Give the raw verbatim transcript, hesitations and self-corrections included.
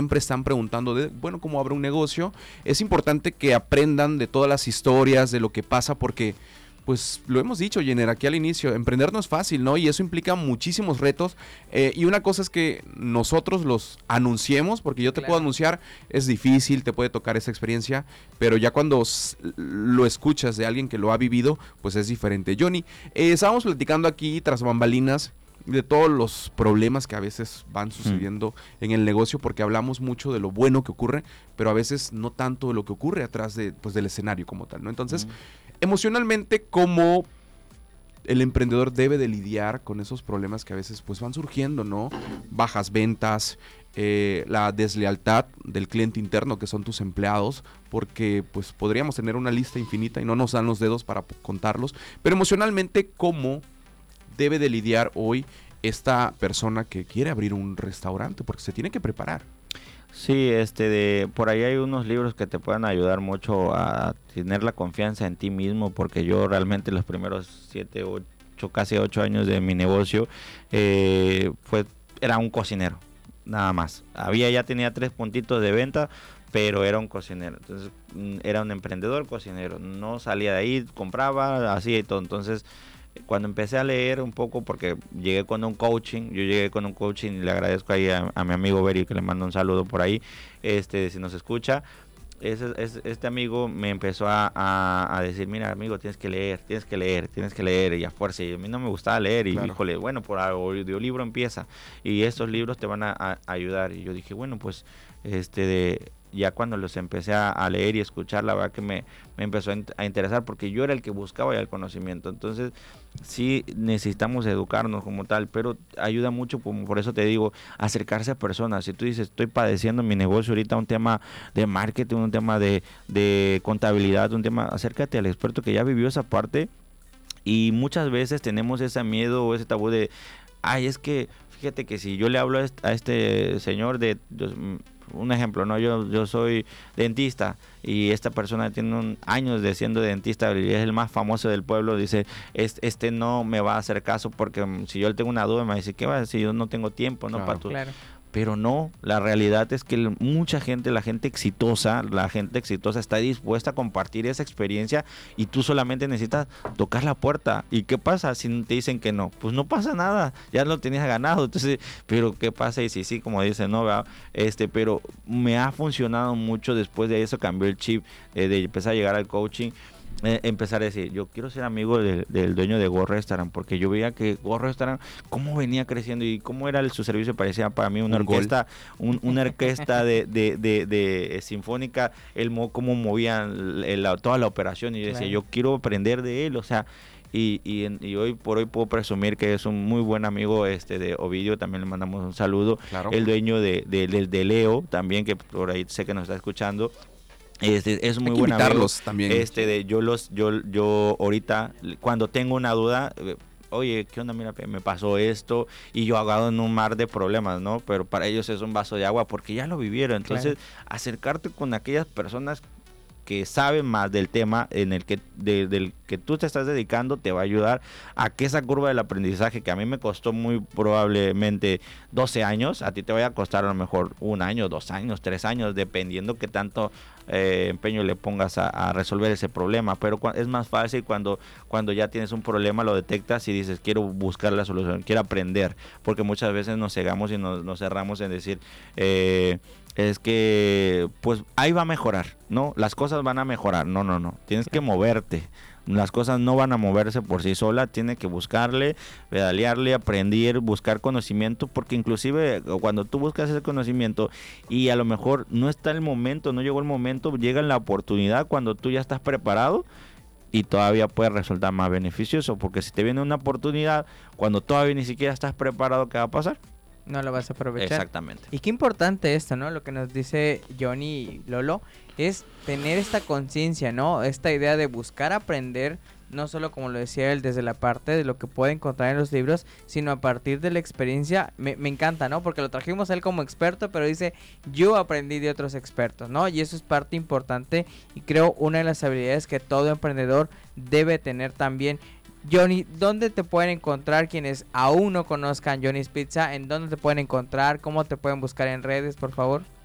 siempre están preguntando de, bueno, ¿cómo abro un negocio? Es importante que aprendan de todas las historias, de lo que pasa, porque pues lo hemos dicho, Jenner, aquí al inicio, emprender no es fácil, ¿no? Y eso implica muchísimos retos. Eh, y una cosa es que nosotros los anunciemos, porque yo te Claro. puedo anunciar, es difícil, te puede tocar esa experiencia, pero ya cuando s- lo escuchas de alguien que lo ha vivido, pues es diferente. Johnny, eh, estábamos platicando aquí tras bambalinas de todos los problemas que a veces van sucediendo mm. en el negocio, porque hablamos mucho de lo bueno que ocurre, pero a veces no tanto de lo que ocurre atrás de, pues, del escenario como tal, ¿no? Entonces, mm. emocionalmente, ¿cómo el emprendedor debe de lidiar con esos problemas que a veces pues van surgiendo, ¿no? Bajas ventas, eh, la deslealtad del cliente interno, que son tus empleados, porque pues podríamos tener una lista infinita y no nos dan los dedos para contarlos, pero emocionalmente, ¿cómo debe de lidiar hoy esta persona que quiere abrir un restaurante? Porque se tiene que preparar. Sí, este de por ahí hay unos libros que te pueden ayudar mucho a tener la confianza en ti mismo, porque yo realmente los primeros siete, ocho, casi ocho años de mi negocio eh, fue era un cocinero, nada más. Había ya tenía tres puntitos de venta, pero era un cocinero. Entonces era un emprendedor cocinero. No salía de ahí, compraba, hacía y todo. Entonces cuando empecé a leer un poco, porque llegué con un coaching, yo llegué con un coaching y le agradezco ahí a, a mi amigo Beri, que le mando un saludo por ahí, este si nos escucha, ese, ese, este amigo me empezó a, a, a decir, mira amigo, tienes que leer, tienes que leer, tienes que leer, y a fuerza, y a mí no me gustaba leer, y claro. híjole, bueno, por audiolibro empieza, y estos libros te van a, a ayudar, y yo dije, bueno, pues, este de... ya cuando los empecé a, a leer y escuchar, la verdad que me, me empezó a, a interesar, porque yo era el que buscaba ya el conocimiento. Entonces sí necesitamos educarnos como tal, pero ayuda mucho, como por eso te digo, acercarse a personas. Si tú dices, estoy padeciendo en mi negocio ahorita un tema de marketing, un tema de, de contabilidad, un tema, acércate al experto que ya vivió esa parte. Y muchas veces tenemos ese miedo o ese tabú de, ay, es que fíjate que si yo le hablo a este, a este señor de, de un ejemplo, no, yo yo soy dentista y esta persona tiene un, años de siendo dentista y es el más famoso del pueblo, dice, este, este no me va a hacer caso porque um, si yo le tengo una duda me va a decir, ¿qué va a decir? Yo no tengo tiempo, ¿no? Claro, para tu... Claro. Pero no, la realidad es que mucha gente, la gente exitosa, la gente exitosa está dispuesta a compartir esa experiencia y tú solamente necesitas tocar la puerta. ¿Y qué pasa si te dicen que no? Pues no pasa nada, ya lo tenías ganado. Entonces, pero ¿qué pasa? Y si sí, como dicen, no, ¿verdad? Este, pero me ha funcionado mucho. Después de eso cambió el chip, eh, de empezar a llegar al coaching. Eh, empezar a decir, yo quiero ser amigo de, del dueño de Go Restaurant, porque yo veía que Go Restaurant, cómo venía creciendo y cómo era el, su servicio, parecía para mí una un orquesta, un, una orquesta de, de, de, de, de sinfónica, el cómo movían el, la, toda la operación, y yo decía, claro, yo quiero aprender de él, o sea, y, y, y hoy por hoy puedo presumir que es un muy buen amigo este de Ovidio, también le mandamos un saludo, claro, el dueño de, de, de, de Leo, también, que por ahí sé que nos está escuchando. Este, es muy buen amigo. También. Este de yo los yo yo ahorita cuando tengo una duda, oye, ¿qué onda? Mira, me pasó esto y yo ahogado en un mar de problemas, ¿no? Pero para ellos es un vaso de agua porque ya lo vivieron. Entonces, claro, acercarte con aquellas personas que saben más del tema en el que de, del que tú te estás dedicando te va a ayudar a que esa curva del aprendizaje, que a mí me costó muy probablemente doce años, a ti te vaya a costar a lo mejor un año, dos años, tres años, dependiendo qué tanto eh, empeño le pongas a, a resolver ese problema. Pero cu- es más fácil cuando, cuando ya tienes un problema, lo detectas y dices, quiero buscar la solución, quiero aprender, porque muchas veces nos cegamos y nos, nos cerramos en decir, eh, es que pues ahí va a mejorar, ¿no? Las cosas van a mejorar, no, no, no, tienes que moverte, las cosas no van a moverse por sí solas, tienes que buscarle, pedalearle, aprender, buscar conocimiento, porque inclusive cuando tú buscas ese conocimiento y a lo mejor no está el momento, no llegó el momento, llega la oportunidad cuando tú ya estás preparado y todavía puede resultar más beneficioso, porque si te viene una oportunidad cuando todavía ni siquiera estás preparado, ¿qué va a pasar? No lo vas a aprovechar. Exactamente. Y qué importante esto, ¿no? Lo que nos dice Johnny y Lolo es tener esta conciencia, ¿no? Esta idea de buscar aprender, no solo como lo decía él, desde la parte de lo que puede encontrar en los libros, sino a partir de la experiencia. Me, me encanta, ¿no? Porque lo trajimos a él como experto, pero dice, yo aprendí de otros expertos, ¿no? Y eso es parte importante y creo una de las habilidades que todo emprendedor debe tener también. Johnny, ¿dónde te pueden encontrar quienes aún no conozcan Johnny's Pizza? ¿En dónde te pueden encontrar? ¿Cómo te pueden buscar en redes, por favor?